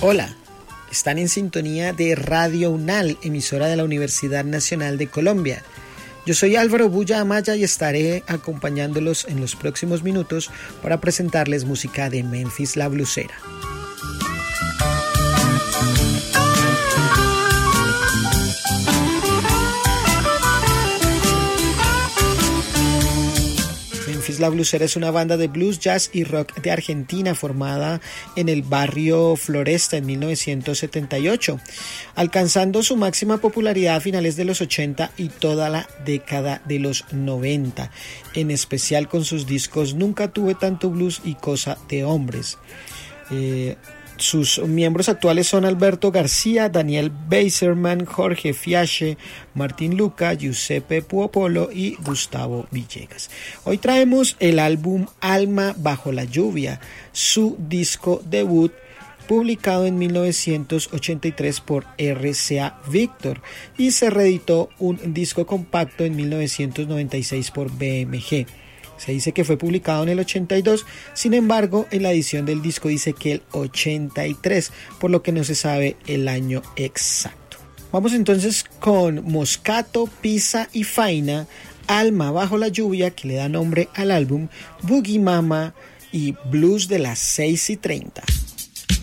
Hola, están en sintonía de Radio UNAL, emisora de la Universidad Nacional de Colombia. Yo soy Álvaro Bulla Amaya y estaré acompañándolos en los próximos minutos para presentarles música de Memphis la Blusera. Memphis la Blusera es una banda de blues, jazz y rock de Argentina formada en el barrio Floresta en 1978, alcanzando su máxima popularidad a finales de los 80 y toda la década de los 90, en especial con sus discos Nunca tuve tanto blues y Cosa de hombres. Sus miembros actuales son Alberto García, Daniel Beiserman, Jorge Fiache, Martín Luca, Giuseppe Puopolo y Gustavo Villegas. Hoy traemos el álbum Alma bajo la lluvia, su disco debut publicado en 1983 por RCA Victor, y se reeditó un disco compacto en 1996 por BMG. Se dice que fue publicado en el 82, sin embargo, en la edición del disco dice que el 83, por lo que no se sabe el año exacto. Vamos entonces con Moscato, Pizza y Faina, Alma bajo la lluvia, que le da nombre al álbum, Boogie Mama y Blues de las 6:30.